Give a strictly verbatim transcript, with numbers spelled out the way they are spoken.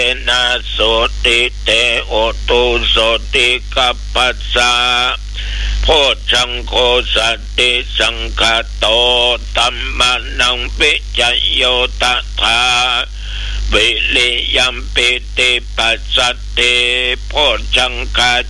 นะโสติเตโอตุโสติกัปปัสสะโพชังโคสัตติสังฆโตธัมมานังปิจโยตถาวิริยัมปิติปัสสติโพชังคา